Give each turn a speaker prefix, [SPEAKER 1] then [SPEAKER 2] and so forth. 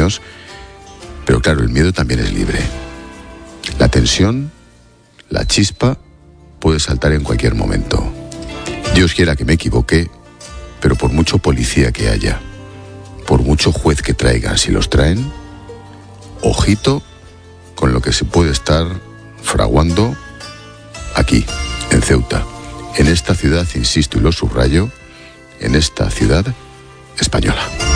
[SPEAKER 1] años, pero claro, el miedo también es libre. La tensión, la chispa, puede saltar en cualquier momento. Dios quiera que me equivoque, pero por mucho policía que haya, por mucho juez que traigan, si los traen, ojito con lo que se puede estar fraguando aquí, en Ceuta, en esta ciudad, insisto y lo subrayo, en esta ciudad española.